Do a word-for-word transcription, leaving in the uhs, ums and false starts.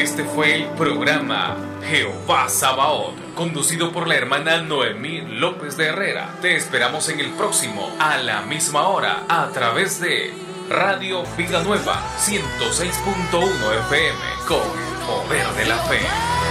Este fue el programa Jehová Sabaoth, conducido por la hermana Noemí López de Herrera. Te esperamos en el próximo, a la misma hora, a través de Radio Vida Nueva ciento seis punto uno F M, con el poder de la fe.